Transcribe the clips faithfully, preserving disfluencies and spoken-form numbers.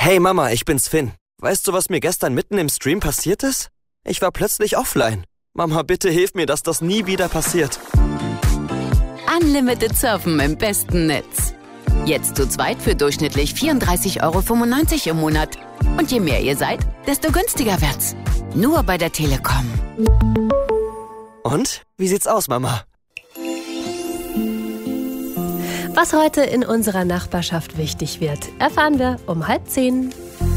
Hey Mama, ich bin's Finn. Weißt du, was mir gestern mitten im Stream passiert ist? Ich war plötzlich offline. Mama, bitte hilf mir, dass das nie wieder passiert. Unlimited Surfen im besten Netz. Jetzt zu zweit für durchschnittlich vierunddreißig Euro fünfundneunzig im Monat. Und je mehr ihr seid, desto günstiger wird's. Nur bei der Telekom. Und? Wie sieht's aus, Mama? Was heute in unserer Nachbarschaft wichtig wird, erfahren wir um halb zehn.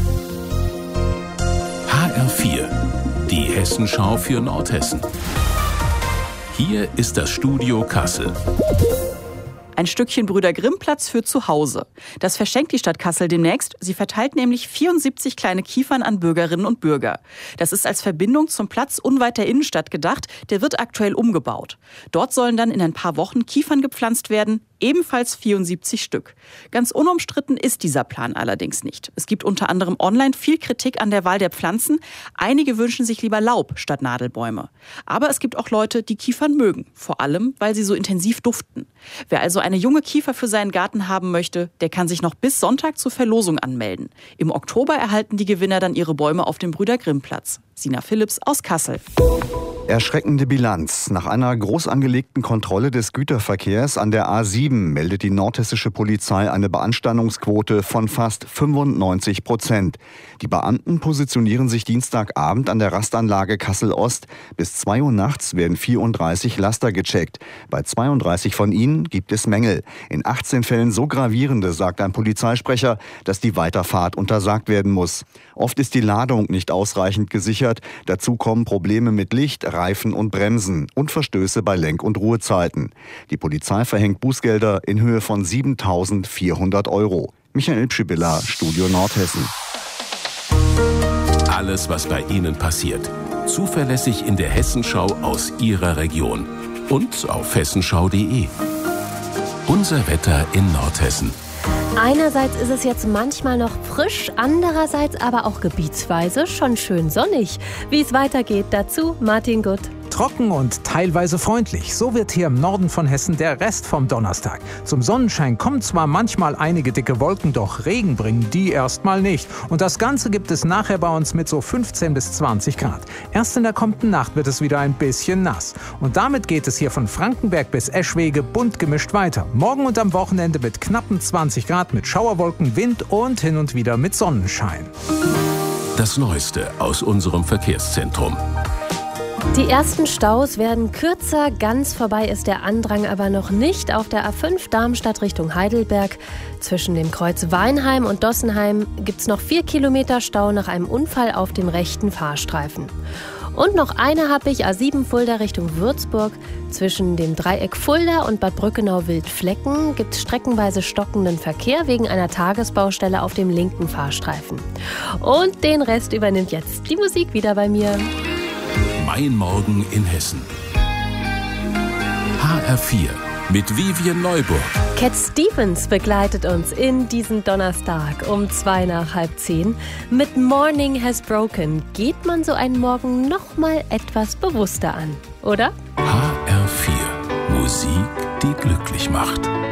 H R vier, die Hessenschau für Nordhessen. Hier ist das Studio Kassel. Ein Stückchen Brüder-Grimm-Platz für zu Hause. Das verschenkt die Stadt Kassel demnächst. Sie verteilt nämlich vierundsiebzig kleine Kiefern an Bürgerinnen und Bürger. Das ist als Verbindung zum Platz unweit der Innenstadt gedacht. Der wird aktuell umgebaut. Dort sollen dann in ein paar Wochen Kiefern gepflanzt werden. Ebenfalls vierundsiebzig Stück. Ganz unumstritten ist dieser Plan allerdings nicht. Es gibt unter anderem online viel Kritik an der Wahl der Pflanzen. Einige wünschen sich lieber Laub statt Nadelbäume. Aber es gibt auch Leute, die Kiefern mögen. Vor allem, weil sie so intensiv duften. Wer also eine junge Kiefer für seinen Garten haben möchte, der kann sich noch bis Sonntag zur Verlosung anmelden. Im Oktober erhalten die Gewinner dann ihre Bäume auf dem Brüder-Grimm-Platz. Sina Philipps aus Kassel. Erschreckende Bilanz. Nach einer groß angelegten Kontrolle des Güterverkehrs an der A sieben meldet die nordhessische Polizei eine Beanstandungsquote von fast fünfundneunzig Prozent. Die Beamten positionieren sich Dienstagabend an der Rastanlage Kassel-Ost. Bis zwei Uhr nachts werden vierunddreißig Laster gecheckt. Bei zweiunddreißig von ihnen gibt es Mängel. In achtzehn Fällen so gravierende, sagt ein Polizeisprecher, dass die Weiterfahrt untersagt werden muss. Oft ist die Ladung nicht ausreichend gesichert. Dazu kommen Probleme mit Licht, Reifen und Bremsen und Verstöße bei Lenk- und Ruhezeiten. Die Polizei verhängt Bußgelder in Höhe von siebentausendvierhundert Euro. Michael Pschibilla, Studio Nordhessen. Alles, was bei Ihnen passiert. Zuverlässig in der Hessenschau aus Ihrer Region. Und auf hessenschau punkt de. Unser Wetter in Nordhessen. Einerseits ist es jetzt manchmal noch frisch, andererseits aber auch gebietsweise schon schön sonnig. Wie es weitergeht, dazu Martin Gutt. Trocken und teilweise freundlich. So wird hier im Norden von Hessen der Rest vom Donnerstag. Zum Sonnenschein kommen zwar manchmal einige dicke Wolken, doch Regen bringen die erstmal nicht. Und das Ganze gibt es nachher bei uns mit so fünfzehn bis zwanzig Grad. Erst in der kommenden Nacht wird es wieder ein bisschen nass. Und damit geht es hier von Frankenberg bis Eschwege bunt gemischt weiter. Morgen und am Wochenende mit knappen zwanzig Grad mit Schauerwolken, Wind und hin und wieder mit Sonnenschein. Das Neueste aus unserem Verkehrszentrum. Die ersten Staus werden kürzer, ganz vorbei ist der Andrang aber noch nicht. Auf der A fünf Darmstadt Richtung Heidelberg zwischen dem Kreuz Weinheim und Dossenheim gibt es noch vier Kilometer Stau nach einem Unfall auf dem rechten Fahrstreifen. Und noch eine habe ich, A sieben Fulda Richtung Würzburg. Zwischen dem Dreieck Fulda und Bad Brückenau-Wildflecken gibt es streckenweise stockenden Verkehr wegen einer Tagesbaustelle auf dem linken Fahrstreifen. Und den Rest übernimmt jetzt die Musik wieder bei mir. Mein Morgen in Hessen. H R vier mit Vivian Neuburg. Cat Stevens begleitet uns in diesen Donnerstag um zwei nach halb zehn. Mit Morning Has Broken geht man so einen Morgen noch mal etwas bewusster an, oder? H R vier. Musik, die glücklich macht.